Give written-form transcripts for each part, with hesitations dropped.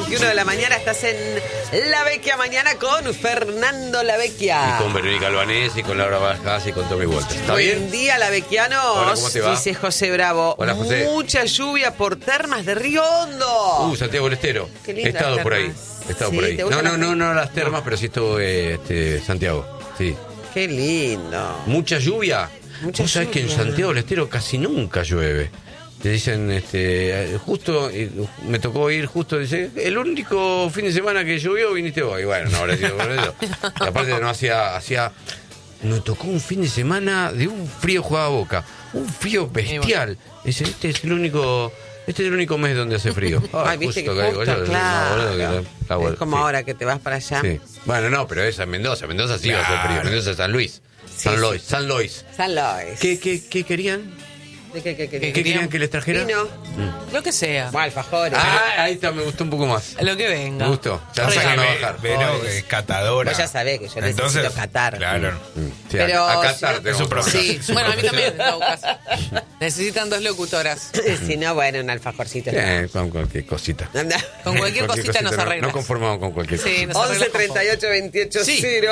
21 de la mañana. Estás en La Vecchia Mañana con Fernando La Vecchia. Y con Verónica Albanés y con Laura Bajás y con Tommy Walter. ¿Está Buen bien? día, Lavequianos. Hola, ¿cómo te va? Dice José Bravo. Hola, José. Mucha lluvia por Termas de Río Hondo. Santiago del Estero. Qué He lindas estado por ahí. termas. He estado Sí, por ahí. ¿te gustan No las termas, pero sí estuve Santiago. Sí. Qué lindo. ¿Mucha lluvia? Mucha Vos sabés que en lluvia. Santiago del Estero casi nunca llueve. Te dicen, justo, me tocó ir dice, el único fin de semana que llovió viniste vos. Y bueno, no habrá sido por eso. Y aparte no hacía, nos tocó un fin de semana de un frío jugada boca. Un frío bestial. Dice, este es el único mes donde hace frío. Ay, viste que justo, claro. Es como sí. ahora que te vas para allá. Sí. Bueno, no, pero esa es Mendoza. Mendoza sí va a hacer frío. Mendoza es San Luis. Sí, San sí. Luis. San Luis. San Luis. ¿Qué querían? ¿De qué ¿Qué querían que les trajera? Vino. Lo que sea. Bueno, alfajores. Ahí está, me gustó un poco más. Lo que venga. Me gustó. Ya Re- sé que no va a Ve- bajar. Vero, que es catadora. Vos ya sabés que yo Entonces, necesito catar. Claro. Sí, Pero a si Qatar no- tenemos Es un que proceso. Sí, bueno, a mí también, en todo caso. Necesitan dos locutoras. Si no, bueno, un alfajorcito. con cualquier cosita. Anda. Con cualquier cosita nos arreglas. No conformamos con cualquier cosa. Sí, nos 11 arreglas con 38 28 Sí. 0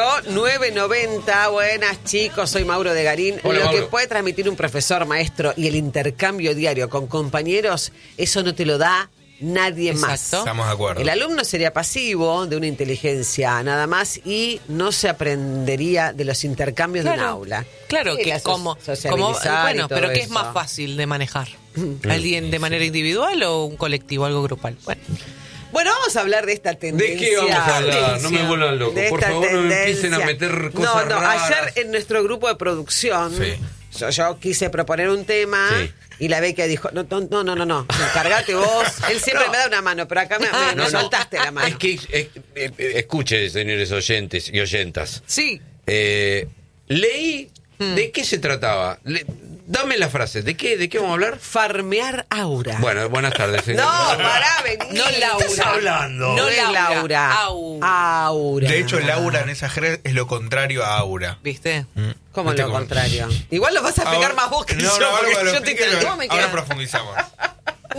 990. Buenas, chicos. Soy Mauro de Garín. Hola, Lo que Mauro. puede transmitir un profesor, maestro y el intercambio diario con compañeros, eso no te lo da nadie más. Exacto. Estamos de acuerdo. El alumno sería pasivo de una inteligencia nada más y no se aprendería de los intercambios de un aula. Claro, Sí, que la como sociabilizar y bueno, todo pero ¿qué es eso. más fácil de manejar? ¿Alguien de manera individual o un colectivo, algo grupal? Bueno, Bueno, vamos a hablar de esta tendencia. ¿De qué vamos a hablar? No me vuelvan loco. De Por esta favor, no me tendencia. empiecen a meter cosas No, raras. ayer en nuestro grupo de producción, Sí. yo quise proponer un tema Sí. y la Vecchia dijo, no, encargate vos. Él siempre me da una mano, pero acá me soltaste la mano. Es que, escuche, señores oyentes y oyentas. sí. Leí de qué se trataba. Dame la frase. ¿De qué vamos a hablar? Farmear aura. Bueno, buenas tardes, señor. No, pará, vení. No Laura. ¿Qué estás hablando? No es Laura. Aura. De hecho, Laura en esa jerga es lo contrario a aura. ¿Viste? ¿Cómo ¿Viste lo cómo? contrario? Igual lo vas a explicar Ahora- más vos que no, yo, no, porque ahora yo te explique, entendí. ahora profundizamos.